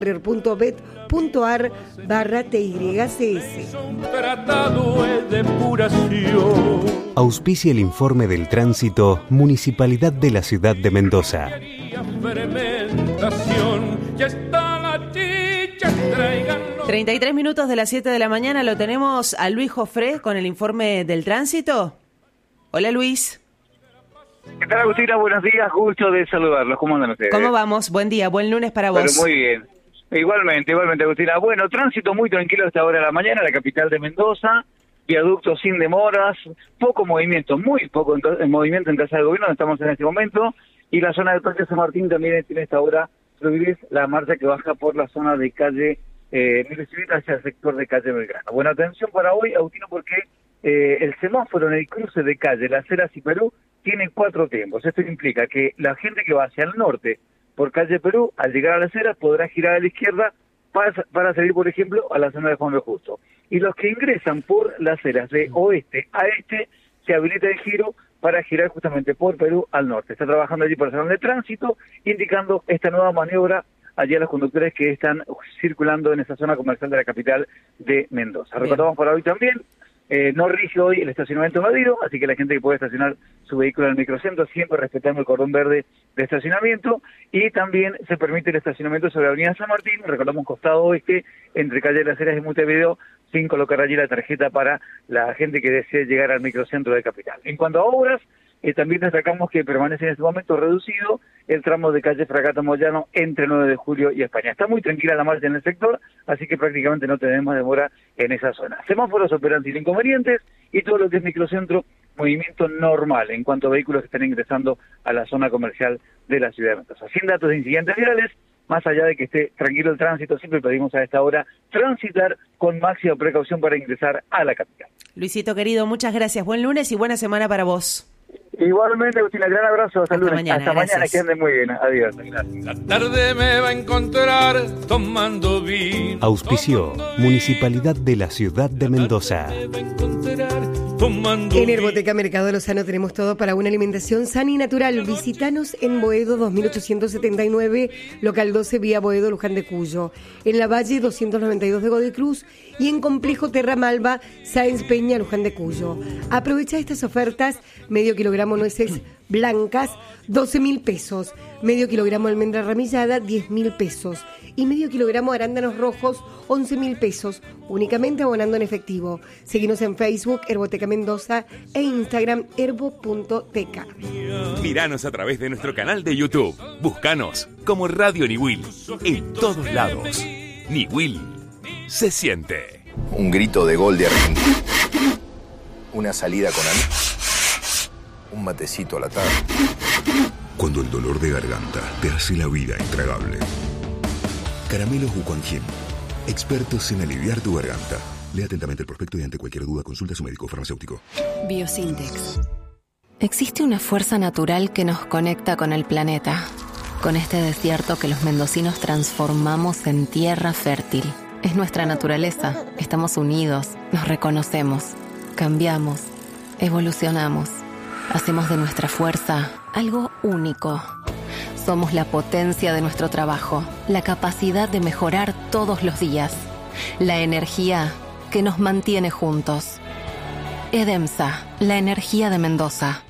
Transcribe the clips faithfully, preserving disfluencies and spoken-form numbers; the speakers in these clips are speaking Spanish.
punto bet punto ar barra T Y C S. Auspicia el informe del tránsito Municipalidad de la Ciudad de Mendoza. treinta y tres minutos de las siete de la mañana lo tenemos a Luis Jofré con el informe del tránsito. Hola Luis. ¿Qué tal, Agustina? Buenos días, gusto de saludarlos. ¿Cómo andan ustedes? ¿Cómo vamos? Buen día, buen lunes para vos. Pero muy bien. Igualmente, igualmente, Agustina. Bueno, tránsito muy tranquilo a esta hora de la mañana, la capital de Mendoza, viaducto sin demoras, poco movimiento, muy poco en, en movimiento en Casa del Gobierno, donde estamos en este momento, y la zona del Parque San Martín también tiene esta hora fluidez, la marcha que baja por la zona de calle eh, Miguel Civil hacia el sector de calle Belgrano. Bueno, atención para hoy, Agustino, porque eh, el semáforo en el cruce de calle Las Heras y Perú tiene cuatro tiempos. Esto implica que la gente que va hacia el norte por calle Perú, al llegar a Las Heras, podrá girar a la izquierda para, para salir, por ejemplo, a la zona de Juan B. Justo. Y los que ingresan por Las Heras de oeste a este, se habilita el giro para girar justamente por Perú al norte. Está trabajando allí personal de tránsito, indicando esta nueva maniobra allí a los conductores que están circulando en esa zona comercial de la capital de Mendoza. Bien. Recordamos para hoy también, eh, no rige hoy el estacionamiento invadido, así que la gente que puede estacionar su vehículo en el microcentro, siempre respetando el cordón verde de estacionamiento, y también se permite el estacionamiento sobre la avenida San Martín, recordamos costado oeste, entre calle Las Heras y Montevideo, sin colocar allí la tarjeta para la gente que desee llegar al microcentro de capital. En cuanto a obras, eh, también destacamos que permanece en este momento reducido el tramo de calle Fragata Moyano entre nueve de julio y España. Está muy tranquila la marcha en el sector, así que prácticamente no tenemos demora en esa zona. Semáforos operan sin inconvenientes y todo lo que es microcentro, movimiento normal en cuanto a vehículos que están ingresando a la zona comercial de la ciudad de Mendoza. Sin datos de incidentes viales, más allá de que esté tranquilo el tránsito, siempre pedimos a esta hora transitar con máxima precaución para ingresar a la capital. Luisito querido, muchas gracias. Buen lunes y buena semana para vos. Igualmente, Agustina, gran abrazo. Hasta, Hasta lunes. mañana. Hasta Gracias. mañana, que anden muy bien. Adiós. Gracias. La tarde me va a encontrar tomando vino. Auspició Municipalidad de la Ciudad de Mendoza. En Herboteca Mercado Lozano tenemos todo para una alimentación sana y natural. Visítanos en Boedo dos mil ochocientos setenta y nueve, local doce, vía Boedo, Luján de Cuyo. En la Valle doscientos noventa y dos de Godoy Cruz y en Complejo Terra Malva, Sáenz Peña, Luján de Cuyo. Aprovecha estas ofertas: medio kilogramo nueces blancas, doce mil pesos. Medio kilogramo almendra ramillada, diez mil pesos. Y medio kilogramo arándanos rojos, once mil pesos, únicamente abonando en efectivo. Seguinos en Facebook, Herboteca Mendoza, e Instagram, herbo punto teca. Míranos a través de nuestro canal de YouTube. Búscanos como Radio Niwil en todos lados. Niwil se siente. Un grito de gol de Argentina. Una salida con amigos. Un matecito a la tarde. Cuando el dolor de garganta te hace la vida intragable. Caramelos Wuquanjin, expertos en aliviar tu garganta. Lea atentamente el prospecto y ante cualquier duda consulta a su médico farmacéutico. Biosintex. Existe una fuerza natural que nos conecta con el planeta, con este desierto que los mendocinos transformamos en tierra fértil. Es nuestra naturaleza, estamos unidos, nos reconocemos, cambiamos, evolucionamos, hacemos de nuestra fuerza algo único. Somos la potencia de nuestro trabajo, la capacidad de mejorar todos los días, la energía que nos mantiene juntos. Edemsa, la energía de Mendoza.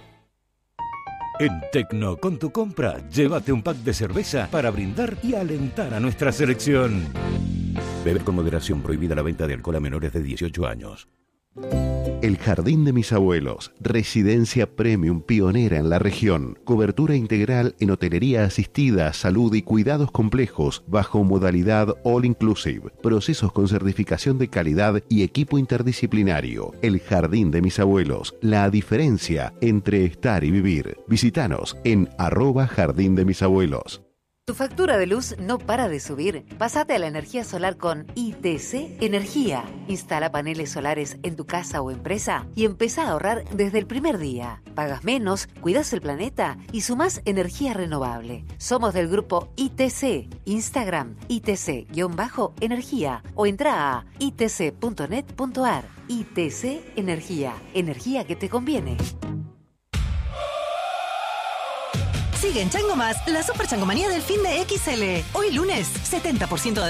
En Tecno, con tu compra, llévate un pack de cerveza para brindar y alentar a nuestra selección. Beber con moderación, prohibida la venta de alcohol a menores de dieciocho años. El Jardín de mis Abuelos, residencia premium pionera en la región, cobertura integral en hotelería asistida, salud y cuidados complejos bajo modalidad all inclusive, procesos con certificación de calidad y equipo interdisciplinario. El Jardín de mis Abuelos, la diferencia entre estar y vivir. Visítanos en arroba Jardín de mis Abuelos. ¿Tu factura de luz no para de subir? Pásate a la energía solar con I T C Energía. Instala paneles solares en tu casa o empresa y empezá a ahorrar desde el primer día. Pagas menos, cuidas el planeta y sumás energía renovable. Somos del grupo I T C. Instagram, I T C-energía o entra a i t c punto net punto a r. I T C Energía. Energía que te conviene. Sigue en Chango Más la Super Changomanía del fin de X L. Hoy lunes, setenta por ciento de